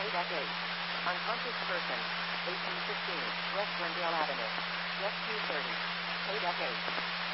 Deck 8. Unconscious person. 1815 West Glendale Avenue. Rescue 30. Deck 8.